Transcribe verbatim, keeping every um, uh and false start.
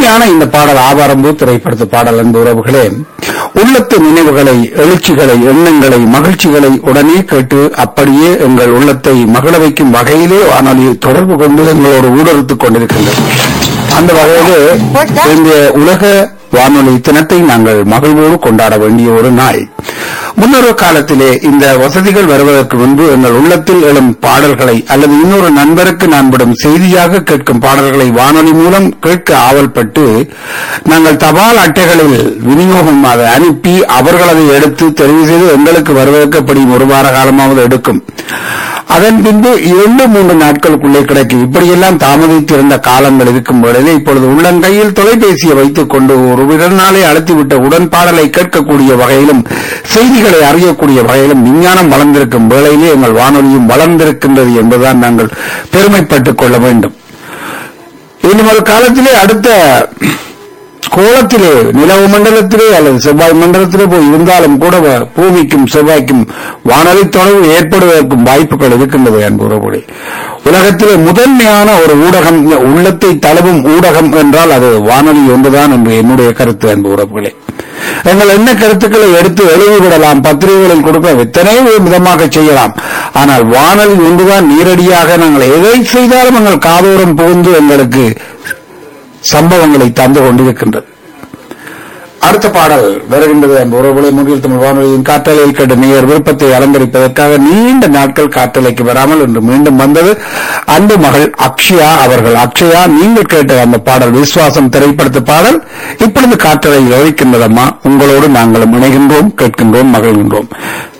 இனிமையான இந்த பாடல் ஆவாரம்பூ திரைப்படத்து பாடல் அன்பு உறவுகளே, உள்ளத்து நினைவுகளை, எழுச்சிகளை, எண்ணங்களை, மகிழ்ச்சிகளை உடனே கேட்டு அப்படியே எங்கள் உள்ளத்தை மகிழ வைக்கும் வகையிலே வானொலி தொடர்பு கொண்டு எங்களோடு ஊடறுத்துக் கொண்டிருக்கின்றது. அந்த வகையிலே இந்த உலக வானொலி தினத்தை நாங்கள் மகிழ்வோடு கொண்டாட வேண்டிய ஒரு நாள். முன்னொரு காலத்திலே இந்த வசதிகள் வருவதற்கு முன்பு எங்கள் உள்ளத்தில் எழும் பாடல்களை அல்லது இன்னொரு நண்பருக்கு நான் விடும் செய்தியாக கேட்கும் பாடல்களை வானொலி மூலம் கேட்க ஆவல்பட்டு நாங்கள் தபால் அட்டைகளில் விநியோகம் அதை அனுப்பி அவர்கள் அதை எடுத்து தெரிவு செய்து எங்களுக்கு வருவதற்கு அப்படி ஒரு வார காலமாவது எடுக்கும். அதன் பின்பு இரண்டு மூன்று நாட்களுக்குள்ளே கிடைக்கும். இப்படியெல்லாம் தாமதித்திருந்த காலங்கள் இருக்கும் பொழுது இப்பொழுது உள்ளங்கையில் தொலைபேசியை வைத்துக் கொண்டு ஒரு இரண்டு நாளை அழைத்துவிட்ட உடன் பாடலை கேட்கக்கூடிய வகையிலும் செய்திகளை அறியக்கூடிய வகையிலும் விஞ்ஞானம் வளர்ந்திருக்கும் வேளையிலே எங்கள் வானொலியும் வளர்ந்திருக்கின்றது என்பதுதான் நாங்கள் பெருமைப்பட்டுக் கொள்ள வேண்டும். இன்னும் ஒரு காலத்திலே அடுத்த கோலத்திலே நிலவு மண்டலத்திலே அல்லது செவ்வாய் மண்டலத்திலே போய் இருந்தாலும் கூட பூமிக்கும் செவ்வாய்க்கும் வானொலி தொடர்பு ஏற்படுவதற்கும் வாய்ப்புகள் இருக்கின்றது என்பது உலகத்திலே முதன்மையான ஒரு ஊடகம், உள்ளத்தை தழுவும் ஊடகம் என்றால் அது வானொலி ஒன்றுதான் என்று என்னுடைய கருத்து என்பது உறவுகளே. எங்கள் என்ன கருத்துக்களை எடுத்து எழுதிவிடலாம், பத்திரிகைகளில் கொடுக்க எத்தனை விதமாக செய்யலாம். ஆனால் வானொலி ஒன்றுதான் நேரடியாக நாங்கள் எதை செய்தாலும் எங்கள் காதோரம் புகுந்து எங்களுக்கு சம்பவங்களை தந்து கொண்டிருக்கின்றது. அடுத்த பாடல் வருகின்றது. அந்த உறவுகளை முன்னில் தமிழ் வானொலியின் காற்றலையில் கேட்ட நேயர் விருப்பத்தை அலங்கரிப்பதற்காக நீண்ட நாட்கள் காற்றலைக்கு வராமல் இன்று மீண்டும் வந்தது அன்பு மகள் அக்ஷயா அவர்கள். அக்ஷயா, நீங்கள் கேட்ட அந்த பாடல் விசுவாசம் திரைப்படத்து பாடல் இப்பொழுது காற்றலையில் ஒழிக்கின்றதம்மா. உங்களோடு நாங்களும் இணைகின்றோம், கேட்கின்றோம், மகிழ்கின்றோம்.